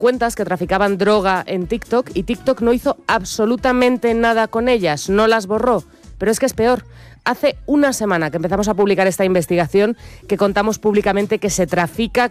cuentas que traficaban droga en TikTok y TikTok no hizo absolutamente nada con ellas, no las borró. Pero es que es peor. Hace una semana que empezamos a publicar esta investigación que contamos públicamente que se trafica